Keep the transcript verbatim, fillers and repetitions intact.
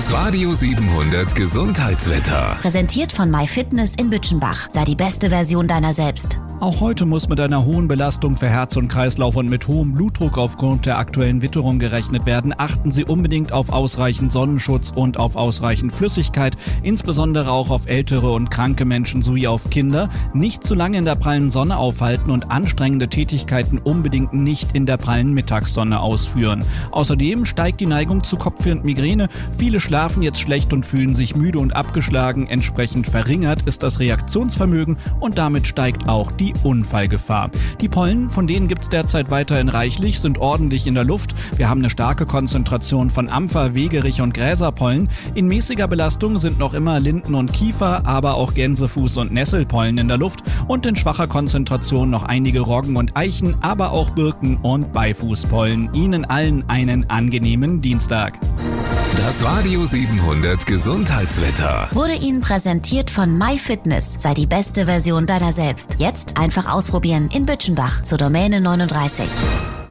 Das Radio siebenhundert Gesundheitswetter. Präsentiert von MyFitness in Bütchenbach. Sei die beste Version deiner selbst. Auch heute muss mit einer hohen Belastung für Herz und Kreislauf und mit hohem Blutdruck aufgrund der aktuellen Witterung gerechnet werden. Achten Sie unbedingt auf ausreichend Sonnenschutz und auf ausreichend Flüssigkeit, insbesondere auch auf ältere und kranke Menschen sowie auf Kinder. Nicht zu lange in der prallen Sonne aufhalten und anstrengende Tätigkeiten unbedingt nicht in der prallen Mittagssonne ausführen. Außerdem steigt die Neigung zu Kopfweh und Migräne. Viele schlafen jetzt schlecht und fühlen sich müde und abgeschlagen. Entsprechend verringert ist das Reaktionsvermögen und damit steigt auch die Unfallgefahr. Die Pollen, von denen gibt es derzeit weiterhin reichlich, sind ordentlich in der Luft. Wir haben eine starke Konzentration von Ampfer, Wegerich und Gräserpollen. In mäßiger Belastung sind noch immer Linden und Kiefer, aber auch Gänsefuß- und Nesselpollen in der Luft und in schwacher Konzentration noch einige Roggen und Eichen, aber auch Birken- und Beifußpollen. Ihnen allen einen angenehmen Dienstag. Das Radio siebenhundert Gesundheitswetter Wurde Ihnen präsentiert von MyFitness. Sei die beste Version deiner selbst. Jetzt einfach ausprobieren in Bütchenbach zur Domäne neununddreißig.